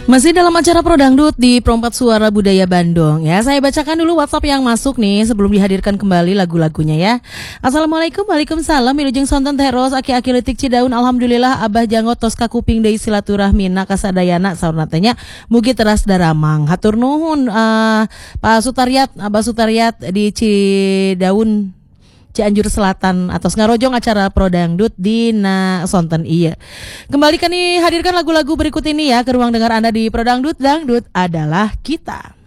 Masih dalam acara Pro Dangdut di Perompak Suara Budaya Bandung ya. Saya bacakan dulu WhatsApp yang masuk nih sebelum dihadirkan kembali lagu-lagunya ya. Assalamualaikum, waalaikumsalam. Wilujeng sonten teros aki-aki letik Cidaun. Alhamdulillah abah janggot tos ka kuping deui silaturahmina kasadayana saurna teh nya mugi teras daramang. Hatur nuhun Pak Sutariat, Abah Sutariat di Cidaun Cianjur Selatan atas ngarojong acara Pro Dangdut di sonten iya. Kembali kami hadirkan lagu-lagu berikut ini ya ke ruang dengar Anda di Pro Dangdut. Dangdut adalah kita.